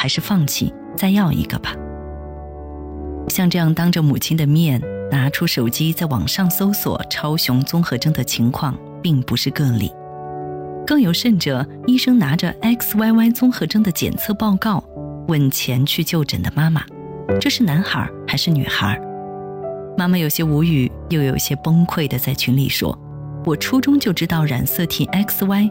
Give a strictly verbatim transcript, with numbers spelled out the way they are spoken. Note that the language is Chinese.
还是放弃，再要一个吧。像这样当着母亲的面拿出手机在网上搜索超雄综合征的情况并不是个例。更有甚者，医生拿着 X Y Y 综合征的检测报告问前去就诊的妈妈，这是男孩还是女孩？妈妈有些无语，又有些崩溃地在群里说，我初中就知道染色体 X Y